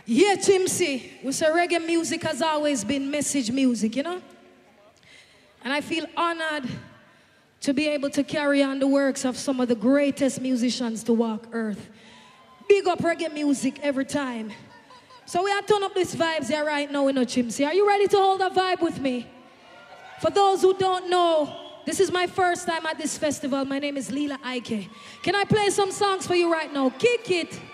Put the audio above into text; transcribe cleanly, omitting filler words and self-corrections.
Yeah, Chimsy, we say reggae music has always been message music, you know? And I feel honored to be able to carry on the works of some of the greatest musicians to walk earth. Big up reggae music every time. So we are turn up these vibes here right now in Chimsy. Are you ready to hold a vibe with me? For those who don't know, this is my first time at this festival. My name is Lila Ike. Can I play some songs for you right now? Kick it.